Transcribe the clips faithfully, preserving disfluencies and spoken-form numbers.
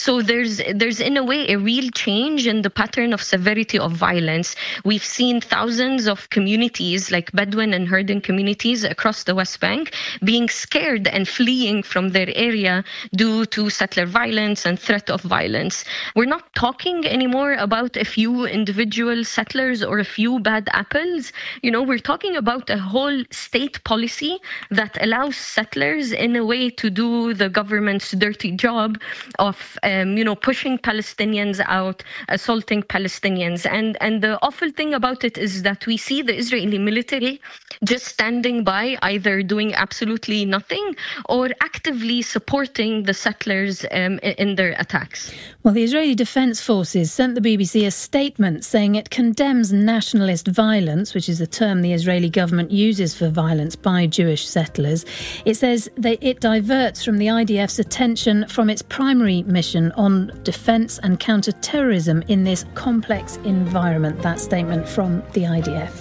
So there's, there's in a way, a real change in the pattern of severity of violence. We've seen thousands of communities, like Bedouin and Herden communities across the West Bank, being scared and fleeing from their area due to settler violence and threat of violence. We're not talking anymore about a few individual settlers or a few bad apples. You know, we're talking about a whole state policy that allows settlers in a way to do the government's dirty job of, um, you know, pushing Palestinians out, assaulting Palestinians. And, and the awful thing about it is that we see the Israeli military just standing by, either doing absolutely nothing or actively supporting the settlers um, in their attacks. Well, the Israeli Defence Forces sent the B B C a statement saying it condemns nationalist violence, which is the term the Israeli government uses for violence by Jewish settlers. It says that it diverts from the I D F's attention from its primary mission on defence and counter-terrorism in this complex environment. That statement from the I D F.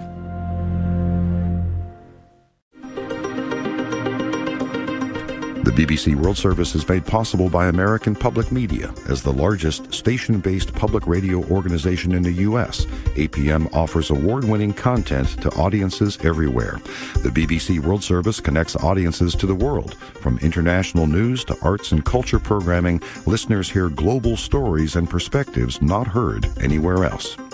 The B B C World Service is made possible by American Public Media. As the largest station-based public radio organization in the U S, A P M offers award-winning content to audiences everywhere. The B B C World Service connects audiences to the world. From international news to arts and culture programming, listeners hear global stories and perspectives not heard anywhere else.